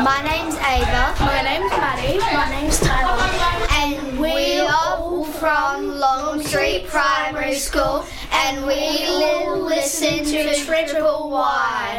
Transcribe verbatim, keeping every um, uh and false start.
My name's Ava. My name's Maddie. My name's Tyler. And we are all from Long Street Primary School, and we will listen to Triple Y.